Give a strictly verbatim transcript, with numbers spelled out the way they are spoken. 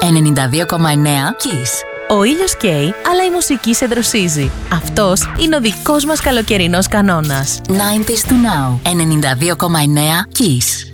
ενενήντα δύο κόμμα εννέα Kiss. Ο ήλιος καίει, αλλά η μουσική σε δροσίζει. Αυτός είναι ο δικός μας καλοκαιρινός κανόνας. ενενήντα to Now, ενενήντα δύο κόμμα εννέα Kiss.